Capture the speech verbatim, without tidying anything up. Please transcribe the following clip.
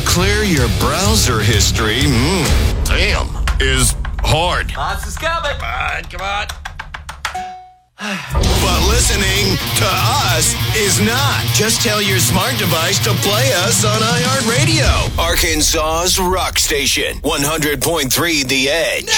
clear your browser history, mm, damn, is hard. Monsters coming. Come on, come on. But listening to us is not. Just tell your smart device to play us on iHeartRadio, Arkansas's rock station, one hundred point three The Edge.